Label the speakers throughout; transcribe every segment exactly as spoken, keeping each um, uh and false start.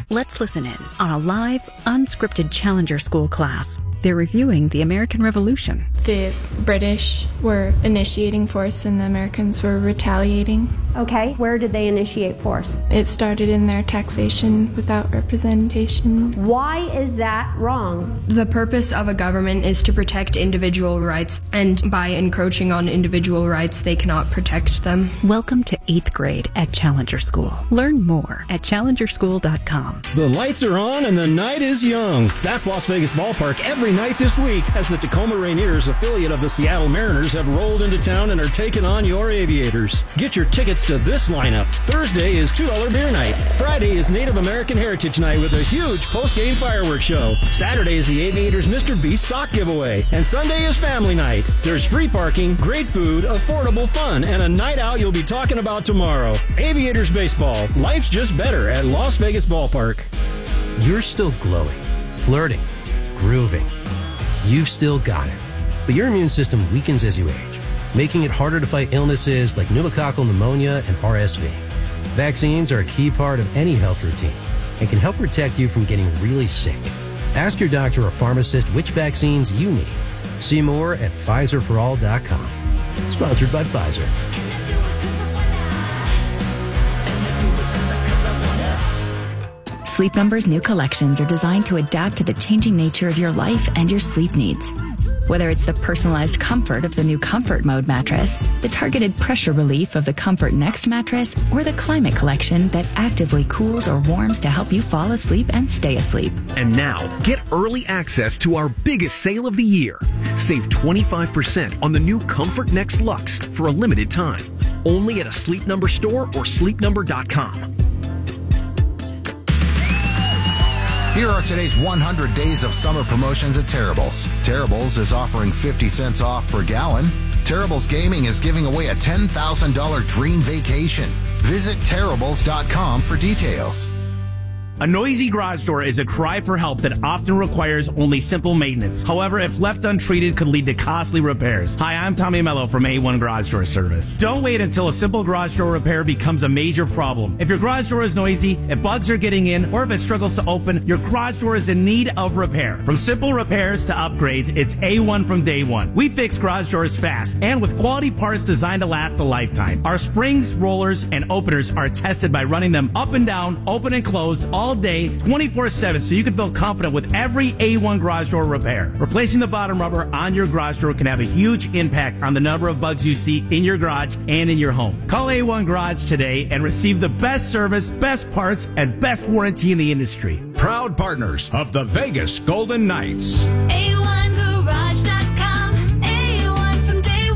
Speaker 1: Let's listen in on a live, unscripted Challenger School class. They're reviewing the American Revolution.
Speaker 2: The British were initiating force and the Americans were retaliating.
Speaker 3: Okay, where did they initiate force?
Speaker 2: It started in their taxation without representation.
Speaker 3: Why is that wrong?
Speaker 4: The purpose of a government is to protect individual rights, and by encroaching on individual rights, they cannot protect them.
Speaker 1: Welcome to eighth grade at Challenger School. Learn more at challenger school dot com.
Speaker 5: The lights are on and the night is young. That's Las Vegas Ballpark every night this week as the Tacoma Rainiers, affiliate of the Seattle Mariners, have rolled into town and are taking on your Aviators. Get your tickets to this lineup. Thursday is two dollar beer night. Friday is Native American Heritage Night with a huge post-game fireworks show. Saturday is the Aviators Mister Beast sock giveaway. And Sunday is family night. There's free parking, great food, affordable fun, and a night out you'll be talking about tomorrow. Aviators Baseball. Life's just better at Las Vegas Ballpark.
Speaker 6: You're still glowing, flirting, grooving. You've still got it. But your immune system weakens as you age, making it harder to fight illnesses like pneumococcal pneumonia and R S V. Vaccines are a key part of any health routine and can help protect you from getting really sick. Ask your doctor or pharmacist which vaccines you need. See more at Pfizer for all dot com. Sponsored by Pfizer.
Speaker 7: Sleep Number's new collections are designed to adapt to the changing nature of your life and your sleep needs. Whether it's the personalized comfort of the new Comfort Mode mattress, the targeted pressure relief of the Comfort Next mattress, or the Climate Collection that actively cools or warms to help you fall asleep and stay asleep.
Speaker 8: And now, get early access to our biggest sale of the year. Save twenty-five percent on the new Comfort Next Luxe for a limited time. Only at a Sleep Number store or sleep number dot com.
Speaker 9: Here are today's one hundred days of summer promotions at Terrible's. Terrible's is offering fifty cents off per gallon. Terrible's Gaming is giving away a ten thousand dollars dream vacation. Visit terribles dot com for details.
Speaker 10: A noisy garage door is a cry for help that often requires only simple maintenance. However, if left untreated, could lead to costly repairs. Hi, I'm Tommy Mello from A one Garage Door Service. Don't wait until a simple garage door repair becomes a major problem. If your garage door is noisy, if bugs are getting in, or if it struggles to open, your garage door is in need of repair. From simple repairs to upgrades, it's A one from day one. We fix garage doors fast and with quality parts designed to last a lifetime. Our springs, rollers, and openers are tested by running them up and down, open and closed, all all day, twenty-four seven, so you can feel confident with every A one garage door repair. Replacing the bottom rubber on your garage door can have a huge impact on the number of bugs you see in your garage and in your home. Call A one Garage today and receive the best service, best parts, and best warranty in the industry.
Speaker 11: Proud partners of the Vegas Golden Knights.
Speaker 12: A one garage dot com, A one from day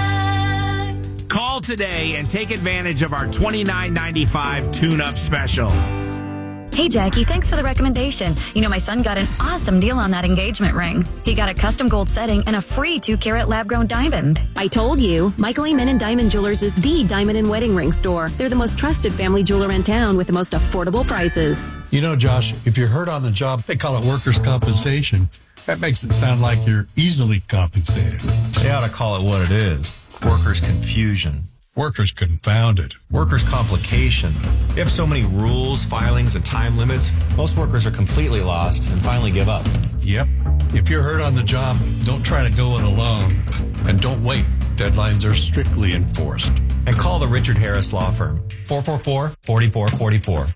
Speaker 12: one.
Speaker 10: Call today and take advantage of our twenty-nine ninety-five tune-up special.
Speaker 13: Hey, Jackie, thanks for the recommendation. You know, my son got an awesome deal on that engagement ring. He got a custom gold setting and a free two-carat lab-grown diamond.
Speaker 14: I told you, Michael E. Menon Diamond Jewelers is the diamond and wedding ring store. They're the most trusted family jeweler in town with the most affordable prices.
Speaker 15: You know, Josh, if you're hurt on the job, they call it workers' compensation. That makes it sound like you're easily compensated.
Speaker 16: They ought to call it what it is. Workers' confusion.
Speaker 15: Workers confounded.
Speaker 16: Workers' complication. You have so many rules, filings, and time limits, most workers are completely lost and finally give up.
Speaker 15: Yep. If you're hurt on the job, don't try to go it alone. And don't wait. Deadlines are strictly enforced.
Speaker 16: And call the Richard Harris Law Firm. four four four, four four four four.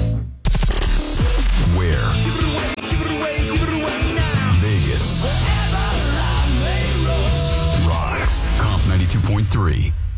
Speaker 9: Where? Vegas. Rocks. Comp ninety-two point three.